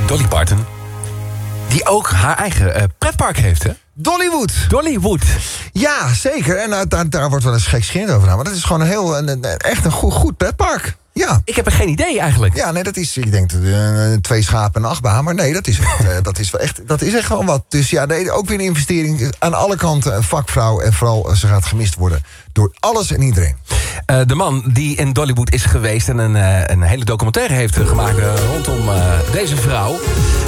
Dolly Parton. Die ook haar eigen pretpark heeft, hè? Dollywood. Dollywood. Ja, zeker. En daar wordt wel eens gekscherend over gedaan. Maar dat is gewoon echt een goed pretpark. Ja. Ik heb er geen idee eigenlijk. Ja, nee, dat is, ik denk 2 schapen en een achtbaan. Maar nee, dat is echt gewoon wat. Dus ja, nee, ook weer een investering aan alle kanten. Een vakvrouw en vooral ze gaat gemist worden door alles en iedereen. De man die in Dollywood is geweest en een hele documentaire heeft gemaakt rondom deze vrouw.